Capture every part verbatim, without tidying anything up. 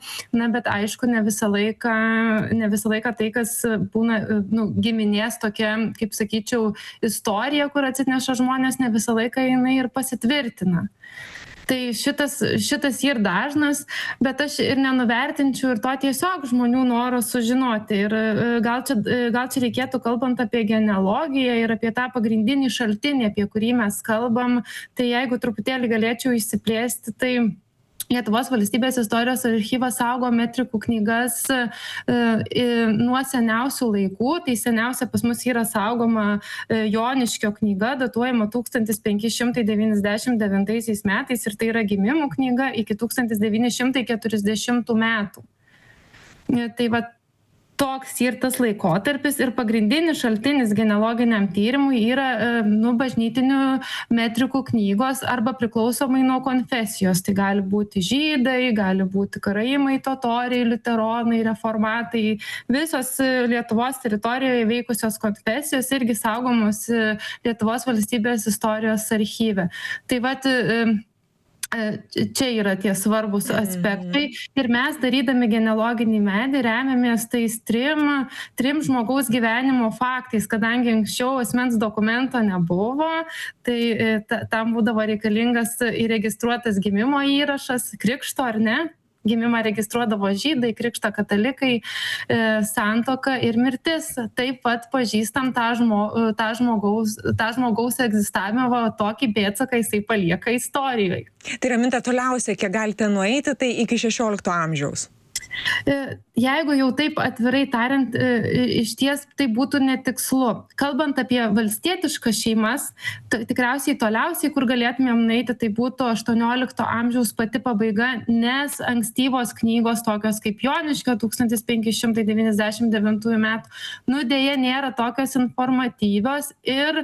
na, bet aišku, ne visą laiką, ne visą laiką tai, kas būna, nu, giminės tokia, kaip sakyčiau, istorija, kur atsineša žmonės, ne visą laiką jinai ir pasitvirtina. Tai šitas, šitas ir dažnas, bet aš ir nenuvertinčiau ir to tiesiog žmonių noro sužinoti. Ir gal čia, gal čia reikėtų, kalbant apie genealogiją ir apie tą pagrindinį šaltinį, apie kurį mes kalbam, tai jeigu truputėlį galėčiau išsiplėsti, tai Lietuvos valstybės istorijos archyvas saugo metrikų knygas e, e, nuo seniausių laikų. Tai seniausia pas mus yra saugoma e, Joniškio knyga, datuojama tūkstantis penki šimtai devyniasdešimt devintaisiais metais ir tai yra gimimų knyga iki tūkstantis devyni šimtai keturiasdešimtų metų. E, tai va, toks ir tas laikotarpis ir pagrindinis šaltinis genealoginiam tyrimui yra nu, bažnytinių metrikų knygos arba priklausomai nuo konfesijos. Tai gali būti žydai, gali būti karaimai, totoriai, liuteronai, reformatai. Visos Lietuvos teritorijoje veikusios konfesijos irgi saugomos Lietuvos valstybės istorijos archyve. Tai vat, čia yra tie svarbus aspektai. Ir mes, darydami genealoginį medį, remiamės tais trim, trim žmogaus gyvenimo faktais, kadangi anksčiau asmens dokumento nebuvo, tai ta, tam būdavo reikalingas įregistruotas gimimo įrašas, krikšto ar ne. Gimimą registruodavo žydai, krikštą katalikai, e, santuoka ir mirtis. Taip pat pažįstam tą, žmo, tą, žmogaus, tą žmogaus egzistavimą, tokį pėdsaką jisai palieka istorijoje. Tai Raminta, toliausiai, kiek galite nueiti, tai iki šešiolikto amžiaus. Jeigu jau taip atvirai tariant, iš ties tai būtų netikslu. Kalbant apie valstietiškas šeimas, tikriausiai toliausiai, kur galėtumėm nueiti, tai būtų aštuoniolikto amžiaus pati pabaiga, nes ankstyvos knygos tokios kaip Joniškio tūkstantis penki šimtai devyniasdešimt devintųjų metų, nu dėja nėra tokios informatyvios ir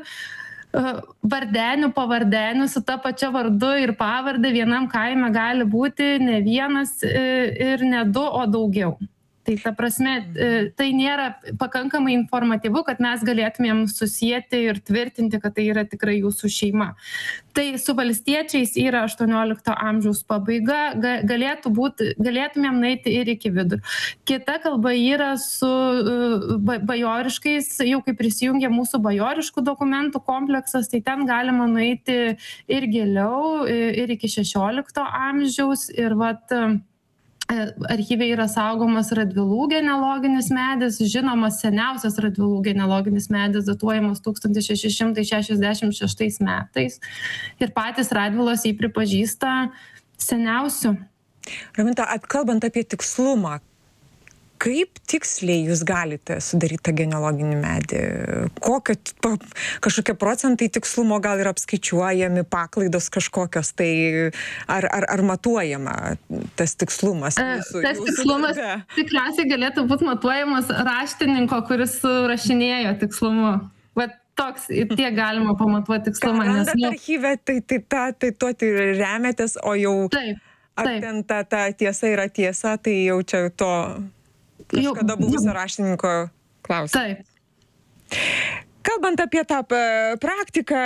vardenių, pavardenių su ta pačia vardu ir pavardė vienam kaime gali būti ne vienas ir ne du, o daugiau. Tai ta prasme, tai nėra pakankamai informatyvu, kad mes galėtumėm susijęti ir tvirtinti, kad tai yra tikrai jūsų šeima. Tai su valstiečiais yra aštuoniolikto amžiaus pabaiga, galėtų būti, galėtumėm nueiti ir iki vidurio. Kita kalba yra su bajoriškais, jau kai prisijungia mūsų bajoriškų dokumentų kompleksas, tai ten galima nueiti ir giliau, ir iki šešiolikto amžiaus. Ir vat, archyve yra saugomas Radvilų genealoginis medis, žinomas seniausias Radvilų genealoginis medis, datuojamas tūkstantis šeši šimtai šešiasdešimt šeštais metais. Ir patys Radvilos jį pripažįsta seniausiu. Raminta, kalbant apie tikslumą, kaip tiksliai jūs galite sudaryti tą genealoginį medį? Kokio kažkokie procentai tikslumo gal yra apskaičiuojami, paklaidos kažkokios, tai ar, ar, ar matuojama tas tikslumas? Jūsų, tas jūsų tikslumas darbe? Tikriausiai galėtų būti matuojamas raštininko, kuris rašinėjo tikslumu. Vat toks, tiek galima pamatuoti tikslumą. Ką randat archyve, tai, tai, tai, tai tuo tai remiatės, o jau taip, ar taip. ten ta, ta tiesa yra tiesa, tai jau čia to kažkada buvusio raštininko klausimas. Taip. Kalbant apie tą praktiką,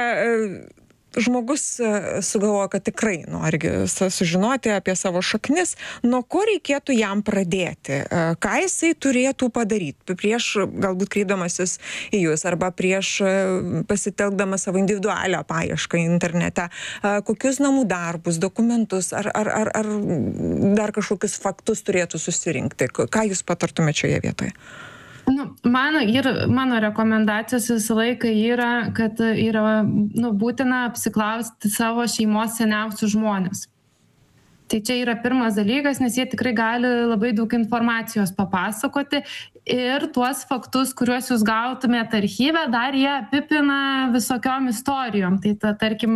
žmogus sugalvoja, kad tikrai nori sužinoti apie savo šaknis, nuo ko reikėtų jam pradėti, ką jisai turėtų padaryti prieš galbūt kreipdamasis į jūs arba prieš pasitelkdamas savo individualią paiešką internete, kokius namų darbus, dokumentus ar, ar, ar, ar dar kažkokius faktus turėtų susirinkti. Ką jūs patartumėte šioje vietoje? Nu, mano, ir, mano rekomendacijos visą laiką yra, kad yra nu, būtina apsiklausti savo šeimos seniausius žmonės. Tai čia yra pirmas dalykas, nes jie tikrai gali labai daug informacijos papasakoti ir tuos faktus, kuriuos jūs gautumėte archyve, dar jie apipina visokiom istorijom. Tai ta, tarkim,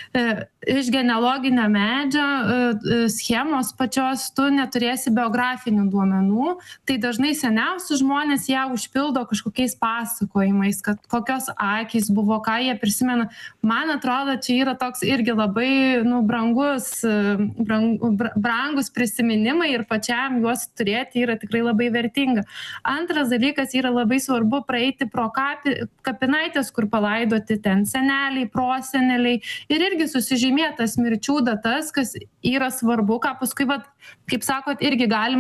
iš genealoginio medžio schemos pačios tu neturėsi biografinių duomenų, tai dažnai seniausi žmonės ją užpildo kažkokiais pasakojimais, kad kokios akys buvo, ką jie prisimena. Man atrodo, čia yra toks irgi labai nu, brangus, brang, brangus prisiminimai ir pačiam juos turėti yra tikrai labai vertinga. Antras dalykas yra labai svarbu praeiti pro kapi, kapinaitės, kur palaidoti ten seneliai, proseneliai ir irgi susižymėtas mirčių datas, kas yra svarbu, ką paskui, vat, kaip sakot, irgi galima